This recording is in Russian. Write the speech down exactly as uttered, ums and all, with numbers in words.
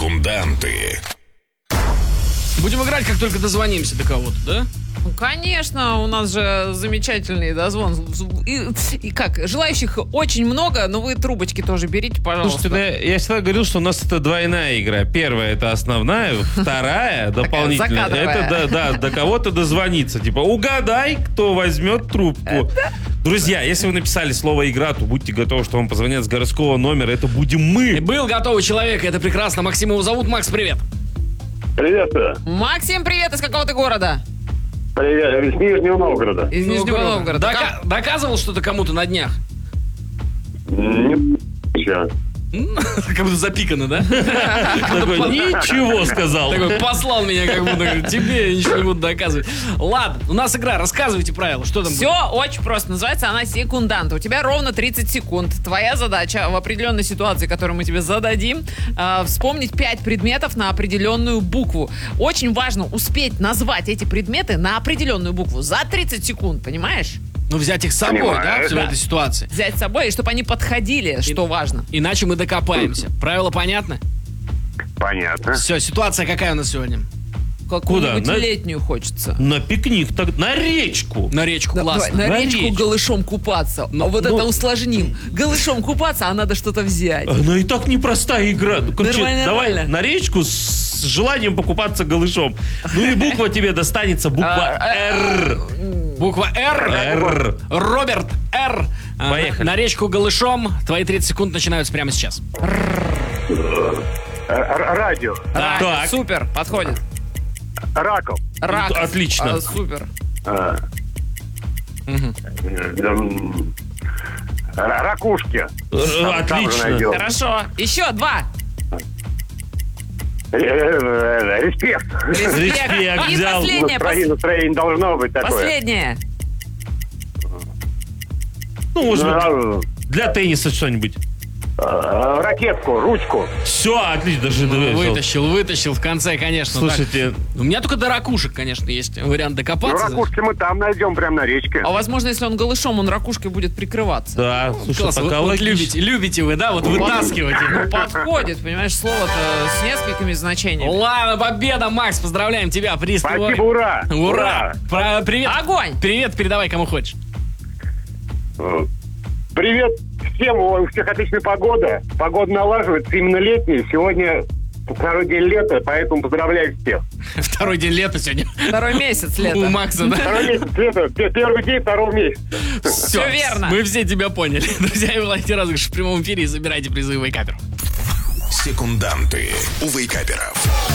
Секунданты. Будем играть, как только дозвонимся до кого-то, да? Ну, конечно, у нас же замечательный дозвон. И, и как, желающих очень много, но вы трубочки тоже берите, пожалуйста. Слушайте, я всегда говорил, что у нас это двойная игра. Первая — это основная, вторая — дополнительная. Это да, да, до кого-то дозвониться. Типа, угадай, кто возьмет трубку. Друзья, если вы написали слово «игра», то будьте готовы, что вам позвонят с городского номера. Это будем мы. Был готовый человек, это прекрасно. Максим его зовут. Макс, привет. Приветствую. Максим, привет, из какого ты города? Привет, из Нижнего Новгорода. Из Нижнего Новгорода. Дока- доказывал что-то кому-то на днях? Не сейчас. Как будто запикано, да? Такой, ничего сказал. Такой послал меня, как будто говорит, тебе я ничего не буду доказывать. Ладно, у нас игра, рассказывайте правила, что там Все очень просто. Называется она секундант. У тебя ровно тридцать секунд. Твоя задача в определенной ситуации, которую мы тебе зададим, э, вспомнить пять предметов на определенную букву. Очень важно успеть назвать эти предметы на определенную букву за тридцать секунд, понимаешь? Ну, взять их с собой, Понимаю, да, в да. этой ситуации. Взять с собой, и чтобы они подходили, что важно. Иначе мы докопаемся. Правила понятны? Понятно. Все, ситуация какая у нас сегодня? Какую-нибудь Куда? На- летнюю хочется. На пикник, так, на речку. На речку, Да, классно. давай, на, На речку, речку. голышом купаться. Ну, вот ну- это усложним. Голышом купаться, а надо что-то взять. Она и так непростая игра. Ну, короче, Нормально, давай нормально. на речку с желанием покупаться голышом. Ну и буква тебе достанется, буква «Р». Буква Р. «Р». Роберт Р. А, Поехали. На речку голышом. Твои тридцать секунд начинаются прямо сейчас. Р- Радио. Ра- так. Супер, подходит. Раков. Рак. Отлично. А, супер. А, Мгм. м, р- Ракушки. Р- Там- там же Отлично. найдем. Хорошо. Еще два. Э, э, э, Респект. Респект И взял. последнее. Настроение, пос- настроение должно быть такое. Последнее. Ну, может быть, Ну, для тенниса что-нибудь. э, Ракетку, ручку. Все, отлично. Даже давай, Вытащил, вытащил в конце, конечно. Слушайте, так. У меня только до ракушек, конечно, есть вариант Ну, докопаться. ракушки мы там найдем, прямо на речке. А возможно, если он голышом, он ракушкой будет прикрываться. да, слушай, Класс, вот, пока вот логично. любите, любите вы, да, вот вытаскивать. Ну, подходит, понимаешь, слово-то с несколькими значениями. Ладно, победа, Макс, поздравляем тебя. Приз твой. Спасибо, ура. Ура! Про- Привет. Огонь! Привет, передавай кому хочешь. Э, Привет всем, у всех отличная погода. Погода налаживается, именно летняя. Сегодня второй день лета, поэтому поздравляю всех. Второй день лета сегодня. Второй месяц У лета. Макса, да? Второй месяц лета, п- первый день второго месяца. Все верно. Мы все тебя поняли. Друзья, и власти розыгрыш в прямом эфире. Забирайте призы у Вейкаперов. Секунданты у Вейкаперов.